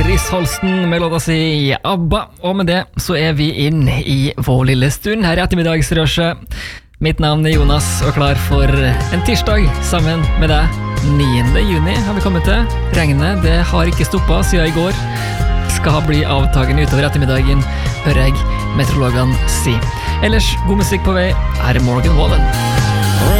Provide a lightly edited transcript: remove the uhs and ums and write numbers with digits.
Chris Holsten med låta si ABBA, og med det så vi inn i vår lille stund her i ettermiddagsrøsje. Mitt navn Jonas, og klar for en tirsdag sammen med deg. 9. juni har vi kommet til. Regnet, det har ikke stoppet siden i går. Skal bli avtagende utover ettermiddagen, hører jeg meteorologene si. Ellers, god musikk på vei, her Morgan Wallen.